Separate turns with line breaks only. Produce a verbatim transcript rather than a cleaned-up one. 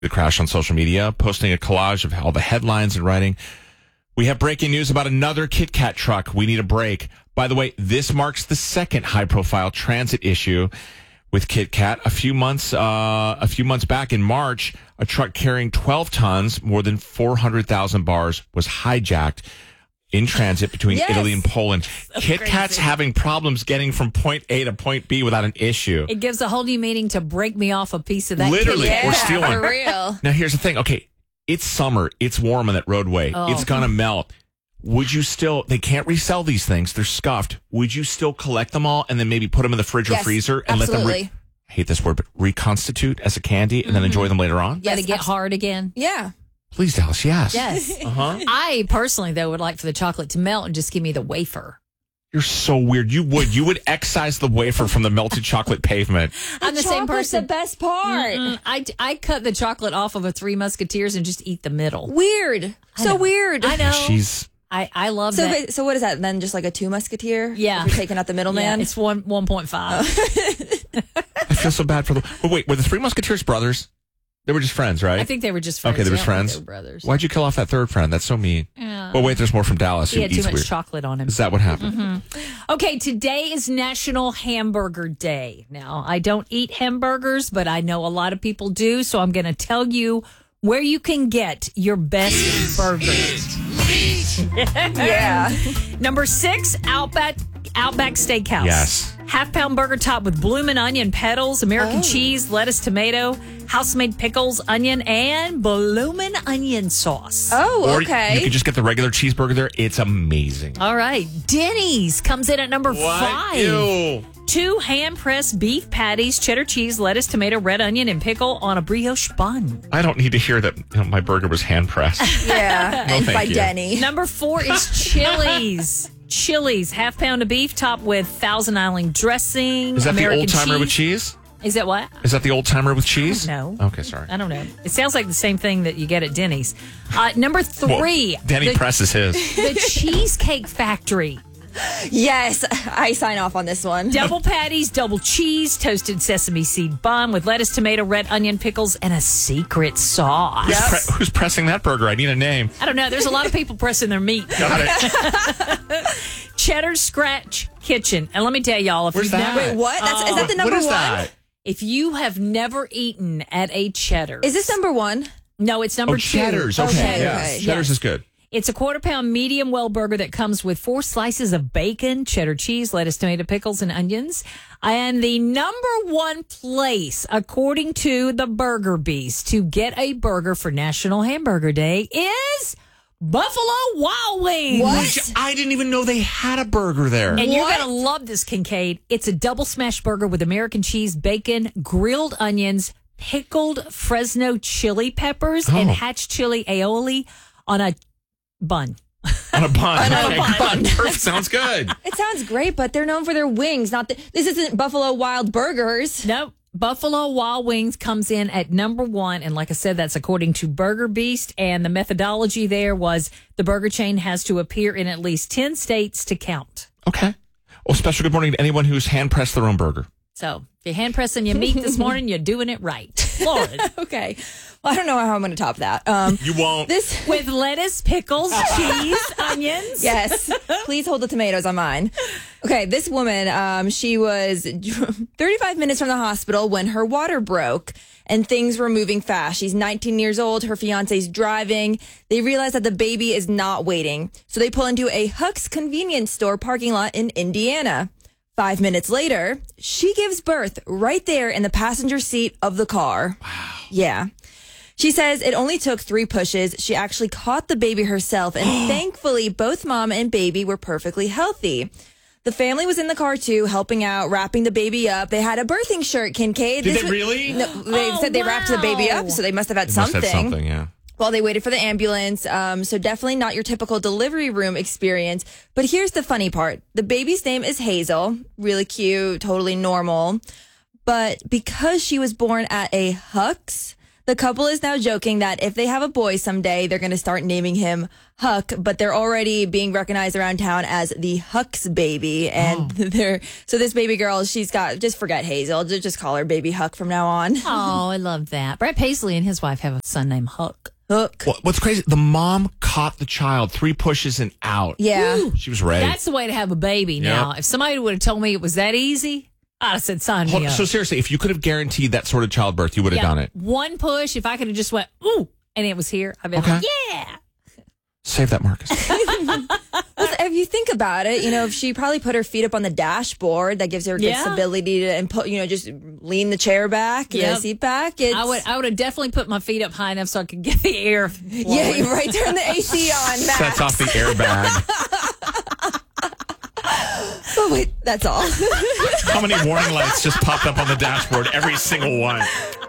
the crash on social media, posting a collage of all the headlines and writing. We have breaking news about another Kit Kat truck. We need a break. By the way, this marks the second high-profile transit issue with Kit Kat. A few months, uh, a few months back in March, a truck carrying twelve tons, more than four hundred thousand bars, was hijacked in transit between
yes.
Italy and Poland.
So
Kit
crazy.
Kat's having problems getting from point A to point B without an issue.
It gives a whole new meaning to break me off a piece of that.
Literally,
Kit Kat.
we're stealing.
For real.
Now, here's the thing. Okay, it's summer. It's warm on that roadway.
Oh.
It's going to melt. Would you still, they can't resell these things. They're scuffed. Would you still collect them all and then maybe put them in the fridge or
Yes,
freezer and let them,
absolutely.
re- I hate this word, but reconstitute as a candy and
Mm-hmm.
then enjoy them later on?
Let
Yes,
it get
abs-
hard again.
Yeah.
Please, Dallas, yes.
Yes.
Uh-huh.
I personally, though, would like for the chocolate to melt and just give me the wafer.
You're so weird. You would. You would excise the wafer from the melted chocolate pavement.
I'm the same
chocolate's
person.
the best part.
Mm, I, I cut the chocolate off of a Three Musketeers and just eat the middle.
Weird.
I
So
know.
I
I know.
She's,
I, I love
So,
that.
wait, so what is that then? Just like a two musketeer?
Yeah.
If you're taking out the
Yeah,
middleman.
it's one one point five.
I feel so bad for the, but wait, were the Three Musketeers brothers? They were just friends, right?
I think they were just friends.
Okay, they were
I don't think
friends.
They were brothers.
Why'd you kill off that third friend? That's so mean.
Yeah.
Well, wait, there's more from Dallas
He
who
had too
eats
much
weird.
chocolate on him.
Is that what happened?
Mm-hmm. Okay, today is National Hamburger Day. Now, I don't eat hamburgers, but I know a lot of people do, so I'm going to tell you where you can get your best burgers.
yeah.
Number six, Outback Outback Steakhouse.
Yes.
Half pound burger top with bloomin' onion petals, American
Oh.
cheese, lettuce, tomato, house made pickles, onion, and bloomin' onion sauce.
Oh,
Or
okay.
you could just get the regular cheeseburger there. It's amazing.
All right. Denny's comes in at number five.
Ew.
Two hand pressed beef patties, cheddar cheese, lettuce, tomato, red onion, and pickle on a brioche bun.
I don't need to hear that you know, my burger was hand pressed.
yeah.
No,
and
thank
by
you.
Denny.
Number four is Chili's. Chili's, half pound of beef topped with Thousand Island dressing.
Is that
American
the old timer
cheese.
with cheese?
Is that what?
Is that the old timer with cheese?
No.
Okay, sorry.
I don't know. It sounds like the same thing that you get at Denny's. Uh, number three,
Well, Denny
the,
presses his.
the Cheesecake Factory.
Yes, I sign off on this one.
Double patties, double cheese, toasted sesame seed bun with lettuce, tomato, red onion, pickles, and a secret sauce.
Yep.
Pre- who's pressing that burger? I need a name.
I don't know. There's a lot of people pressing their meat.
Got it.
Cheddar Scratch Kitchen. And let me tell y'all, if
Where's
you've
that?
never,
Wait, what? That's, is that the number
what is
one?
that?
if you have never eaten at a Cheddar,
Is this number one?
no, it's number
Oh,
two.
Cheddar's. Okay,
Okay,
yeah.
okay.
Cheddar's
Yes.
is good.
It's a quarter pound medium well burger that comes with four slices of bacon, cheddar cheese, lettuce, tomato, pickles, and onions. And the number one place, according to the Burger Beast, to get a burger for National Hamburger Day is Buffalo Wild Wings.
What?
Which I didn't even know they had a burger there.
And you're
What?
going to love this, Kincaid. It's a double smash burger with American cheese, bacon, grilled onions, pickled Fresno chili peppers, and
Oh.
hatch chili aioli on a bun.
On a bun.
On a
Okay,
bun.
good. Perfect. Sounds good.
It sounds great, but they're known for their wings. Not the, this isn't Buffalo Wild Burgers.
No, Buffalo Wild Wings comes in at number one. And like I said, that's according to Burger Beast. And the methodology there was the burger chain has to appear in at least ten states to count.
Okay. Well, special good morning to anyone who's hand pressed their own burger.
So if you're hand pressing your meat this morning, you're doing it right. Lauren.
Okay. Well, I don't know how I'm going to top that. Um,
You won't.
this,
With lettuce, pickles, cheese, onions.
yes. Please hold the tomatoes on mine. Okay. This woman, um, she was thirty-five minutes from the hospital when her water broke and things were moving fast. She's nineteen years old. Her fiance's driving. They realize that the baby is not waiting. So they pull into a Huck's convenience store parking lot in Indiana. Five minutes later, she gives birth right there in the passenger seat of the car. Wow. Yeah. She says it only took three pushes. She actually caught the baby herself, and thankfully, both mom and baby were perfectly healthy. The family was in the car too, helping out, wrapping the baby up. They had a birthing shirt, Kincaid.
Did
This
they
was-
really?
No, they
Oh,
said they wrapped the baby
wow.
up, so they must have had
They must
something.
have something, yeah.
While they waited for the ambulance. Um, so definitely not your typical delivery room experience. But here's the funny part. The baby's name is Hazel. Really cute, totally normal. But because she was born at a Huck's, the The couple is now joking that if they have a boy someday, they're going to start naming him Huck, but they're already being recognized around town as the Huck's baby. And
Oh.
they're so this baby girl, she's got, just forget Hazel, just just call her baby Huck from now on.
Oh, I love that. Brett Paisley and his wife have a son named Huck.
Hook.
What- What's crazy? The mom caught the child three pushes and out.
Yeah.
She was ready.
That's the way to have a baby now.
Yep.
If somebody would have told me it was that easy, I'd have said, sign
Hold-
me up.
so seriously, if you could have guaranteed that sort of childbirth, you would have
Yeah,
done it.
One push, if I could have just went, ooh, and it was here, I'd be
Okay.
like, yeah.
Save that, Marcus.
Well, if you think about it, you know, if she probably put her feet up on the dashboard, that gives her good
Yeah.
stability to, and put, you know, just lean the chair back,
Yep.
the seat back. It's,
I would I would have definitely put my feet up high enough so I could get the air.
yeah,
flowing.
you're right. Turn the A C on, Max.
Sets off the airbag.
Oh, wait, that's all.
How many warning lights just popped up on the dashboard? Every single one.